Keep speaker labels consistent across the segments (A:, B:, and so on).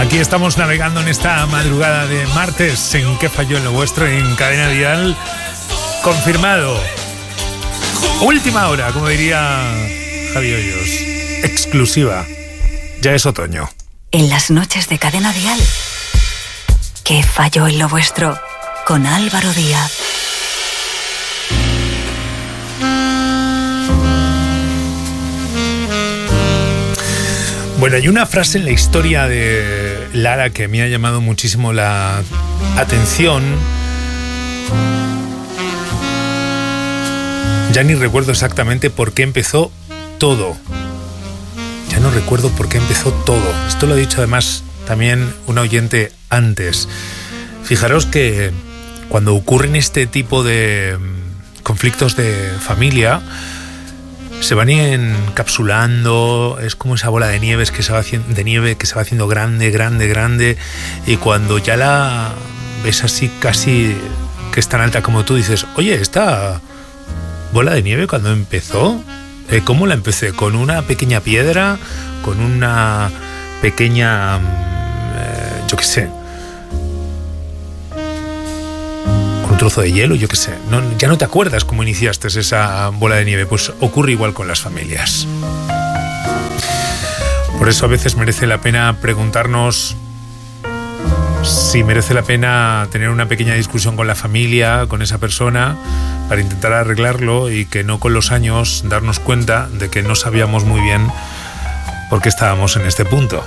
A: Aquí estamos navegando en esta madrugada de martes en ¿Qué falló en lo vuestro? En Cadena Dial. Confirmado. Última hora, como diría Javi Hoyos. Exclusiva. Ya es otoño.
B: En las noches de Cadena Dial. ¿Qué falló en lo vuestro? Con Álvaro Díaz.
A: Bueno, hay una frase en la historia de Lara que me ha llamado muchísimo la atención. Ya ni recuerdo exactamente por qué empezó todo. Ya no recuerdo por qué empezó todo. Esto lo ha dicho además también un oyente antes. Fijaros que cuando ocurren este tipo de conflictos de familia, se van encapsulando, es como esa bola de nieve que se va haciendo grande, grande, grande, y cuando ya la ves así casi que es tan alta como tú, dices, oye, esta bola de nieve cuando empezó, ¿cómo la empecé? ¿Con una pequeña piedra? ¿Con una pequeña, yo qué sé, un trozo de hielo, yo qué sé? No, ya no te acuerdas cómo iniciaste esa bola de nieve. Pues ocurre igual con las familias. Por eso a veces merece la pena preguntarnos si merece la pena tener una pequeña discusión con la familia, con esa persona, para intentar arreglarlo, y que no con los años darnos cuenta de que no sabíamos muy bien por qué estábamos en este punto.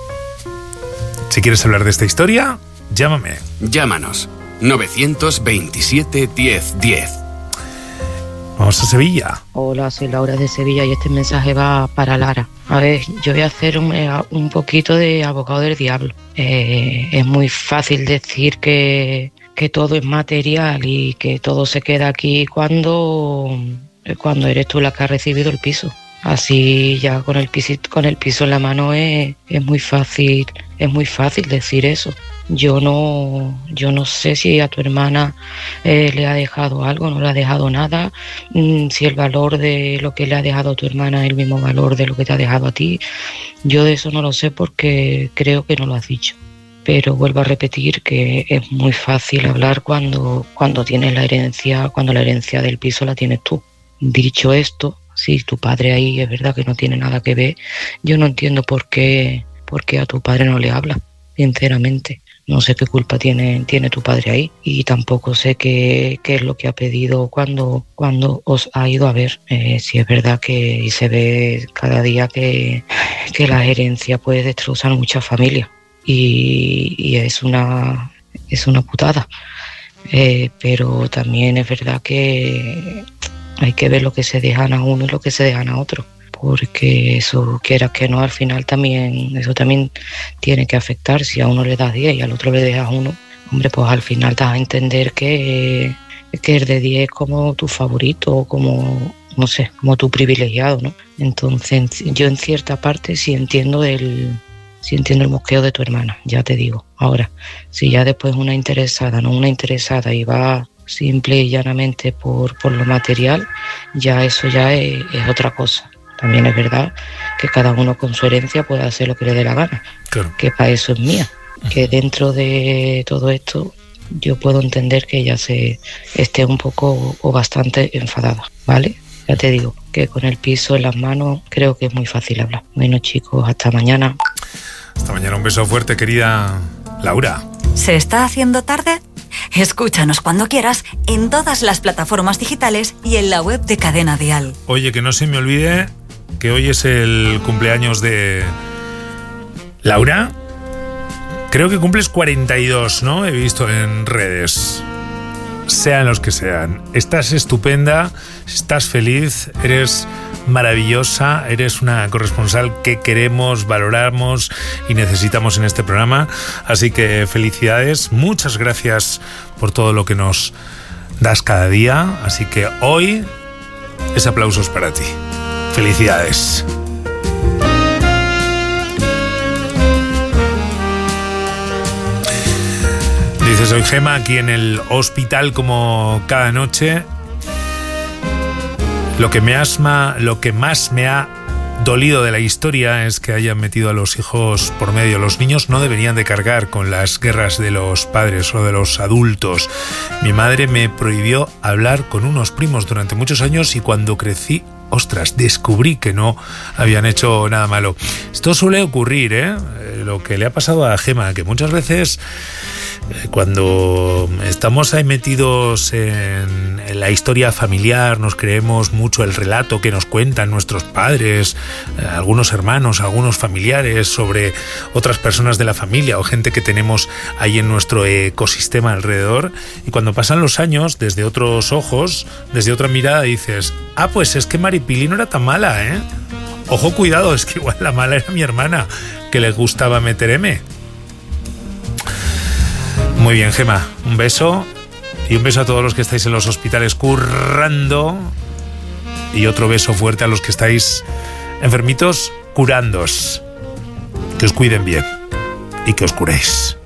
A: Si quieres hablar de esta historia, llámame.
C: Llámanos. 927 10 10.
A: Vamos a Sevilla.
D: Hola, soy Laura de Sevilla y este mensaje va para Lara. A ver, yo voy a hacer un poquito de abogado del diablo. Es muy fácil decir que todo es material y que todo se queda aquí cuando eres tú la que ha recibido el piso. Así ya con el piso en la mano es muy fácil decir eso. Yo no sé si a tu hermana le ha dejado algo, no le ha dejado nada, si el valor de lo que le ha dejado a tu hermana es el mismo valor de lo que te ha dejado a ti. Yo de eso no lo sé porque creo que no lo has dicho. Pero vuelvo a repetir que es muy fácil hablar cuando tienes la herencia, cuando la herencia del piso la tienes tú. Dicho esto, si tu padre ahí es verdad que no tiene nada que ver, yo no entiendo por qué a tu padre no le habla, sinceramente. No sé qué culpa tiene tu padre ahí y tampoco sé qué es lo que ha pedido cuando os ha ido a ver. Si es verdad que se ve cada día que la herencia puede destrozar muchas familias y es una putada. Pero también es verdad que hay que ver lo que se dejan a uno y lo que se dejan a otro. Porque eso, quieras que no, al final eso también tiene que afectar. Si a uno le das 10 y al otro le dejas 1, hombre, pues al final te vas a entender que el de 10 es como tu favorito, como, no sé, como tu privilegiado, ¿no? Entonces, yo en cierta parte sí entiendo el mosqueo de tu hermana, ya te digo. Ahora, si ya después una interesada y va simple y llanamente por lo material, ya eso ya es otra cosa. También es verdad que cada uno con su herencia puede hacer lo que le dé la gana, claro. Que para eso es mía. Que dentro de todo esto yo puedo entender que ella se esté un poco o bastante enfadada, ¿vale? Ya te digo que con el piso en las manos creo que es muy fácil hablar. Bueno, chicos, hasta mañana.
A: Hasta mañana, un beso fuerte, querida Laura.
B: ¿Se está haciendo tarde? Escúchanos cuando quieras en todas las plataformas digitales y en la web de Cadena Dial.
A: Oye, que no se me olvide que hoy es el cumpleaños de Laura. Creo que cumples 42, ¿no? He visto en redes. Sean los que sean. Estás estupenda, estás feliz, eres maravillosa, eres una corresponsal que queremos, valoramos y necesitamos en este programa. Así que felicidades, muchas gracias por todo lo que nos das cada día. Así que hoy es aplausos para ti. Felicidades. Dice, soy Gema, aquí en el hospital como cada noche. Lo que más me ha dolido de la historia es que hayan metido a los hijos por medio. Los niños no deberían de cargar con las guerras de los padres o de los adultos. Mi madre me prohibió hablar con unos primos durante muchos años y cuando crecí, ostras, descubrí que no habían hecho nada malo. Esto suele ocurrir, lo que le ha pasado a Gema, que muchas veces cuando estamos ahí metidos en la historia familiar, nos creemos mucho el relato que nos cuentan nuestros padres, algunos hermanos, algunos familiares sobre otras personas de la familia o gente que tenemos ahí en nuestro ecosistema alrededor, y cuando pasan los años, desde otros ojos, desde otra mirada, dices, pues es que Maripili no era tan mala, Ojo, cuidado, es que igual la mala era mi hermana, que le gustaba meter M. Muy bien, Gema, un beso y un beso a todos los que estáis en los hospitales currando y otro beso fuerte a los que estáis enfermitos curándoos. Que os cuiden bien y que os curéis.